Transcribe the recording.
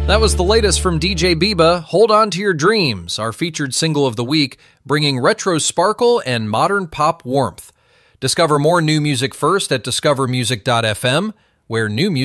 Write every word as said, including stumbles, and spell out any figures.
That was the latest from D J Biba, Hold On to Your Dreams, our featured single of the week, bringing retro sparkle and modern pop warmth. Discover more new music first at discover music dot f m, where new music